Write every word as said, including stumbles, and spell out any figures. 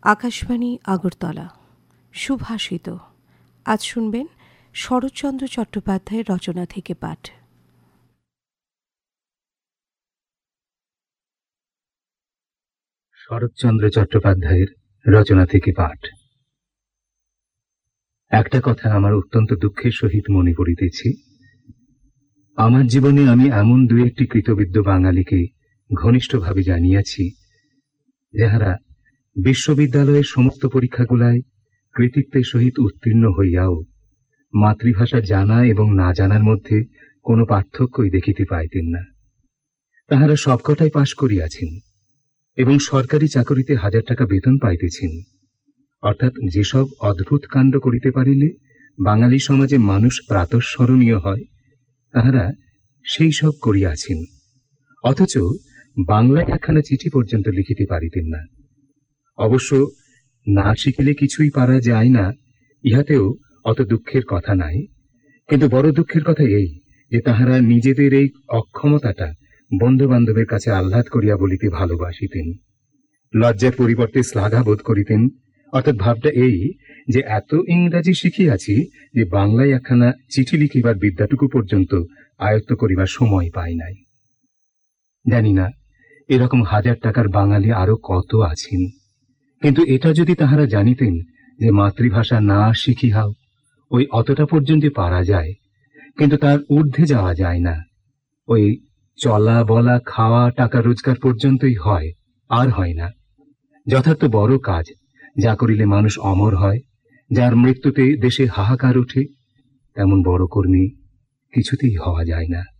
আকাশবাণী আগরতলা সুভাষিত। আজ শুনবেন শরৎচন্দ্র চট্টোপাধ্যায়ের রচনা থেকে পাঠ। শরৎচন্দ্র চট্টোপাধ্যায়ের রচনা থেকে পাঠ। একটা কথা আমার অত্যন্ত দুঃখের সহিত মনে পড়িতেছি। আমার জীবনে আমি এমন দু একটি কৃতবিদ্য বাঙালিকে ঘনিষ্ঠভাবে জানিয়াছি, যাহারা বিশ্ববিদ্যালয়ের সমস্ত পরীক্ষাগুলায় কৃতিত্বের সহিত উত্তীর্ণ হইয়াও মাতৃভাষা জানা এবং না জানার মধ্যে কোনো পার্থক্যই দেখিতে পাইতেন না। তাহারা সবকটাই পাশ করিয়াছেন এবং সরকারি চাকরিতে হাজার টাকা বেতন পাইতেছেন। অর্থাৎ যেসব অদ্ভুত কাণ্ড করিতে পারিলে বাঙালি সমাজে মানুষ প্রাতঃস্মরণীয় হয়, তাহারা সেই সব করিয়াছেন। অথচ বাংলায় একখানা চিঠি পর্যন্ত লিখিতে পারিতেন না। অবশ্য না শিখিলে কিছুই পারা যায় না, ইহাতেও অত দুঃখের কথা নাই। কিন্তু বড় দুঃখের কথা এই যে তাহারা নিজেদের এই অক্ষমতাটা বন্ধু বান্ধবের কাছে আহ্লাদ করিয়া বলিতে ভালোবাসিতেন, লজ্জার পরিবর্তে শ্লাঘা বোধ করিতেন। অর্থাৎ ভাবটা এই যে এত ইংরাজি শিখিয়াছি যে বাংলায় একখানা চিঠি লিখিবার বিদ্যাটুকু পর্যন্ত আয়ত্ত করিবার সময় পাই নাই। জানি না এরকম হাজার টাকার বাঙালি আরো কত আছেন, কিন্তু এটা যদি তাহারা জানিতেন যে মাতৃভাষা না শিখিহাও ওই অতটা পর্যন্ত পারা যায়, কিন্তু তার ঊর্ধ্বে যাওয়া যায় না, ওই চলা বলা খাওয়া টাকা রোজগার পর্যন্তই হয়, আর হয় না। যথার্থ বড় কাজ, যা করিলে মানুষ অমর হয়, যার মৃত্যুতে দেশে হাহাকার ওঠে, তেমন বড় কর্মী কিছুতেই হওয়া যায় না।